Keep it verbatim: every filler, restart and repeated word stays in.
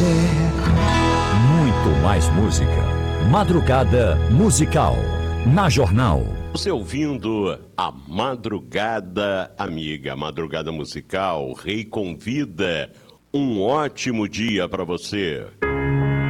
Muito mais música. Madrugada Musical. Na Jornal. Você ouvindo a Madrugada Amiga, Madrugada Musical. Rei convida. Um ótimo dia para você.